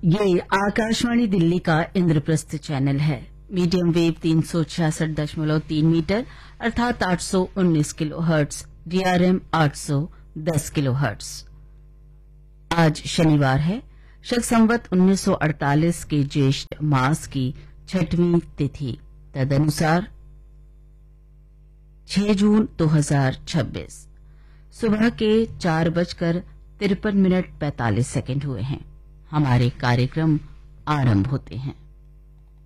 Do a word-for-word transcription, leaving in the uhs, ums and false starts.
ये आकाशवाणी दिल्ली का इंद्रप्रस्थ चैनल है। मीडियम वेव तीन सौ छियासठ दशमलव तीन मीटर अर्थात आठ सौ उन्नीस किलो हर्ट्ज, डीआरएम आठ सौ दस किलो हर्ट्ज। आज शनिवार है, शक संवत उन्नीस सौ अड़तालीस के ज्येष्ठ मास की छठवीं तिथि, तदनुसार छह जून दो हजार छब्बीस। सुबह के चार बजकर तिरपन मिनट पैंतालीस सेकंड हुए हैं। हमारे कार्यक्रम आरंभ होते हैं।